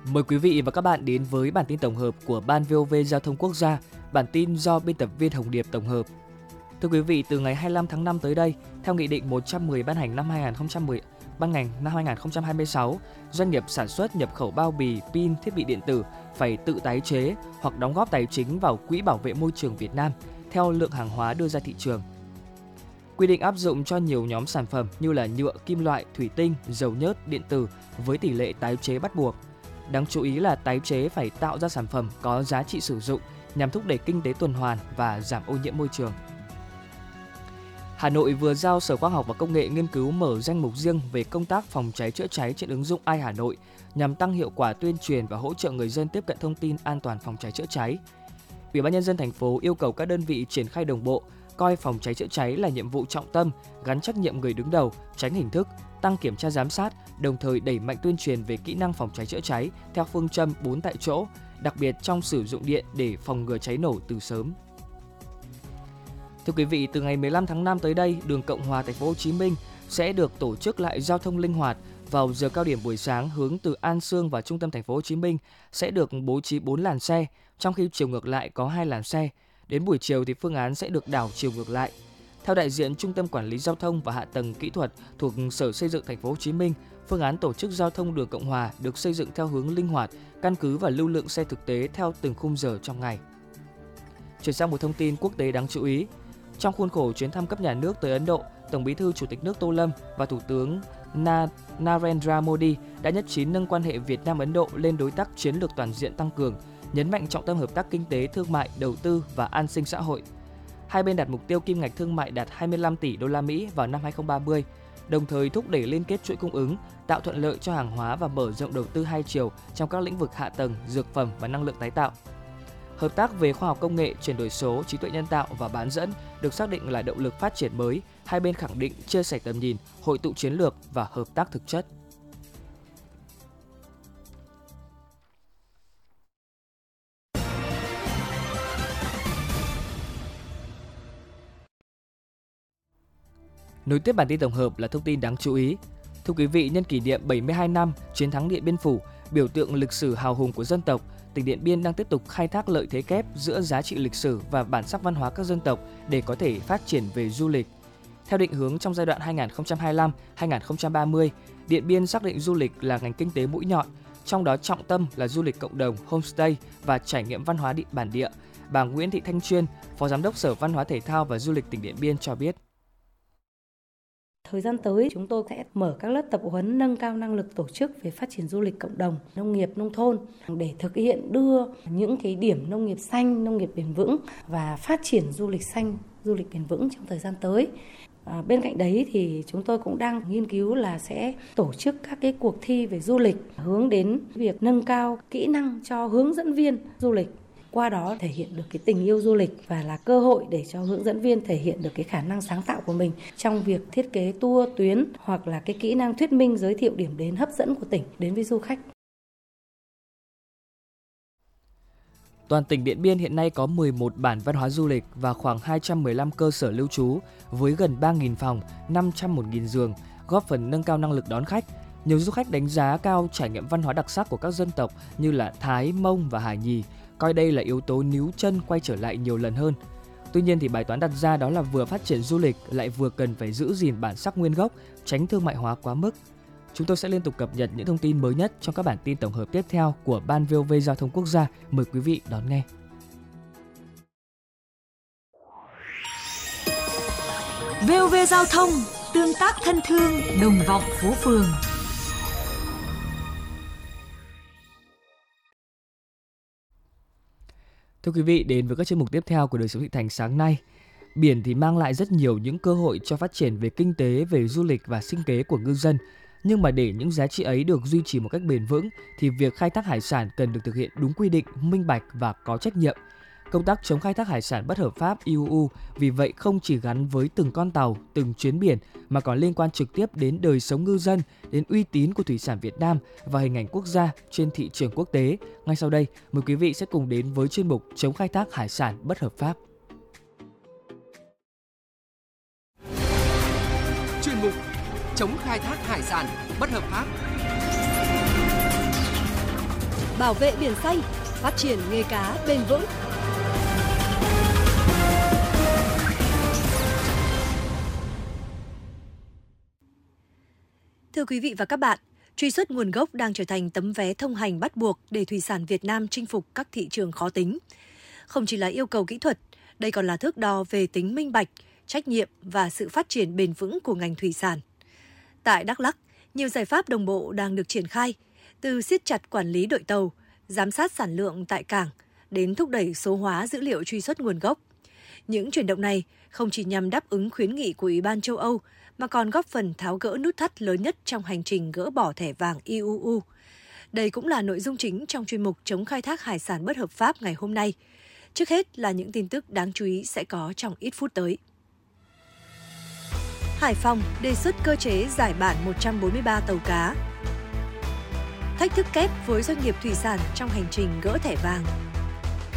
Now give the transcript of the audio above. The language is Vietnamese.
Mời quý vị và các bạn đến với bản tin tổng hợp của Ban VOV Giao thông Quốc gia, bản tin do biên tập viên Hồng Điệp tổng hợp. Thưa quý vị, từ ngày 25 tháng 5 tới đây, theo Nghị định 110 ban hành năm 2026, doanh nghiệp sản xuất nhập khẩu bao bì, pin, thiết bị điện tử phải tự tái chế hoặc đóng góp tài chính vào Quỹ Bảo vệ Môi trường Việt Nam theo lượng hàng hóa đưa ra thị trường. Quy định áp dụng cho nhiều nhóm sản phẩm như là nhựa, kim loại, thủy tinh, dầu nhớt, điện tử với tỷ lệ tái chế bắt buộc. Đáng chú ý là tái chế phải tạo ra sản phẩm có giá trị sử dụng nhằm thúc đẩy kinh tế tuần hoàn và giảm ô nhiễm môi trường. Hà Nội vừa giao Sở Khoa học và Công nghệ nghiên cứu mở danh mục riêng về công tác phòng cháy chữa cháy trên ứng dụng iHà Nội nhằm tăng hiệu quả tuyên truyền và hỗ trợ người dân tiếp cận thông tin an toàn phòng cháy chữa cháy. Ủy ban nhân dân thành phố yêu cầu các đơn vị triển khai đồng bộ, coi phòng cháy chữa cháy là nhiệm vụ trọng tâm, gắn trách nhiệm người đứng đầu, tránh hình thức, tăng kiểm tra giám sát, đồng thời đẩy mạnh tuyên truyền về kỹ năng phòng cháy chữa cháy theo phương châm 4 tại chỗ, đặc biệt trong sử dụng điện để phòng ngừa cháy nổ từ sớm. Thưa quý vị, từ ngày 15 tháng 5 tới đây, đường Cộng Hòa thành phố Hồ Chí Minh sẽ được tổ chức lại giao thông linh hoạt. Vào giờ cao điểm buổi sáng, hướng từ An Sương và trung tâm thành phố Hồ Chí Minh sẽ được bố trí 4 làn xe, trong khi chiều ngược lại có 2 làn xe. Đến buổi chiều thì phương án sẽ được đảo chiều ngược lại. Theo đại diện Trung tâm Quản lý Giao thông và Hạ tầng Kỹ thuật thuộc Sở Xây dựng thành phố Hồ Chí Minh, phương án tổ chức giao thông đường Cộng Hòa được xây dựng theo hướng linh hoạt, căn cứ vào lưu lượng xe thực tế theo từng khung giờ trong ngày. Chuyển sang một thông tin quốc tế đáng chú ý. Trong khuôn khổ chuyến thăm cấp nhà nước tới Ấn Độ, Tổng Bí thư Chủ tịch nước Tô Lâm và Thủ tướng Narendra Modi đã nhất trí nâng quan hệ Việt Nam-Ấn Độ lên đối tác chiến lược toàn diện tăng cường, nhấn mạnh trọng tâm hợp tác kinh tế, thương mại, đầu tư và an sinh xã hội. Hai bên đặt mục tiêu kim ngạch thương mại đạt 25 tỷ đô la Mỹ vào năm 2030, đồng thời thúc đẩy liên kết chuỗi cung ứng, tạo thuận lợi cho hàng hóa và mở rộng đầu tư hai chiều trong các lĩnh vực hạ tầng, dược phẩm và năng lượng tái tạo. Hợp tác về khoa học công nghệ, chuyển đổi số, trí tuệ nhân tạo và bán dẫn được xác định là động lực phát triển mới. Hai bên khẳng định chia sẻ tầm nhìn, hội tụ chiến lược và hợp tác thực chất. Nối tiếp bản tin tổng hợp là thông tin đáng chú ý. Thưa quý vị, nhân kỷ niệm 72 năm chiến thắng Điện Biên Phủ, biểu tượng lịch sử hào hùng của dân tộc, tỉnh Điện Biên đang tiếp tục khai thác lợi thế kép giữa giá trị lịch sử và bản sắc văn hóa các dân tộc để có thể phát triển về du lịch. Theo định hướng trong giai đoạn 2025-2030, Điện Biên xác định du lịch là ngành kinh tế mũi nhọn, trong đó trọng tâm là du lịch cộng đồng, homestay và trải nghiệm văn hóa bản địa. Bà Nguyễn Thị Thanh Chuyên, Phó Giám đốc Sở Văn hóa Thể thao và Du lịch tỉnh Điện Biên cho biết. Thời gian tới, chúng tôi sẽ mở các lớp tập huấn nâng cao năng lực tổ chức về phát triển du lịch cộng đồng, nông nghiệp, nông thôn để thực hiện đưa những cái điểm nông nghiệp xanh, nông nghiệp bền vững và phát triển du lịch xanh, du lịch bền vững trong thời gian tới. Bên cạnh đấy thì chúng tôi cũng đang nghiên cứu là sẽ tổ chức các cái cuộc thi về du lịch hướng đến việc nâng cao kỹ năng cho hướng dẫn viên du lịch. Qua đó thể hiện được cái tình yêu du lịch và là cơ hội để cho hướng dẫn viên thể hiện được cái khả năng sáng tạo của mình trong việc thiết kế tour tuyến hoặc là cái kỹ năng thuyết minh giới thiệu điểm đến hấp dẫn của tỉnh đến với du khách. Toàn tỉnh Điện Biên hiện nay có 11 bản văn hóa du lịch và khoảng 215 cơ sở lưu trú với gần 3.000 phòng, 501.000 giường, góp phần nâng cao năng lực đón khách. Nhiều du khách đánh giá cao trải nghiệm văn hóa đặc sắc của các dân tộc như là Thái, Mông và Hà Nhì, coi đây là yếu tố níu chân quay trở lại nhiều lần hơn. Tuy nhiên thì bài toán đặt ra đó là vừa phát triển du lịch lại vừa cần phải giữ gìn bản sắc nguyên gốc, tránh thương mại hóa quá mức. Chúng tôi sẽ liên tục cập nhật những thông tin mới nhất trong các bản tin tổng hợp tiếp theo của Ban VOV Giao thông Quốc gia. Mời quý vị đón nghe. VOV Giao thông, tương tác thân thương, đồng vọng phố phường. Thưa quý vị, đến với các chuyên mục tiếp theo của Đời sống thị thành sáng nay. Biển thì mang lại rất nhiều những cơ hội cho phát triển về kinh tế, về du lịch và sinh kế của ngư dân. Nhưng mà để những giá trị ấy được duy trì một cách bền vững thì việc khai thác hải sản cần được thực hiện đúng quy định, minh bạch và có trách nhiệm. Công tác chống khai thác hải sản bất hợp pháp IUU vì vậy không chỉ gắn với từng con tàu, từng chuyến biển mà còn liên quan trực tiếp đến đời sống ngư dân, đến uy tín của thủy sản Việt Nam và hình ảnh quốc gia trên thị trường quốc tế. Ngay sau đây, mời quý vị sẽ cùng đến với chuyên mục chống khai thác hải sản bất hợp pháp. Chuyên mục chống khai thác hải sản bất hợp pháp. bảo vệ biển xanh, phát triển nghề cá bền vững. Thưa quý vị và các bạn, truy xuất nguồn gốc đang trở thành tấm vé thông hành bắt buộc để thủy sản Việt Nam chinh phục các thị trường khó tính. Không chỉ là yêu cầu kỹ thuật, đây còn là thước đo về tính minh bạch, trách nhiệm và sự phát triển bền vững của ngành thủy sản. Tại Đắk Lắk, nhiều giải pháp đồng bộ đang được triển khai, từ siết chặt quản lý đội tàu, giám sát sản lượng tại cảng, đến thúc đẩy số hóa dữ liệu truy xuất nguồn gốc. Những chuyển động này không chỉ nhằm đáp ứng khuyến nghị của Ủy ban châu Âu, mà còn góp phần tháo gỡ nút thắt lớn nhất trong hành trình gỡ bỏ thẻ vàng IUU. Đây cũng là nội dung chính trong chuyên mục chống khai thác hải sản bất hợp pháp ngày hôm nay. Trước hết là những tin tức đáng chú ý sẽ có trong ít phút tới. Hải Phòng đề xuất cơ chế giải bản 143 tàu cá. Thách thức kép với doanh nghiệp thủy sản trong hành trình gỡ thẻ vàng.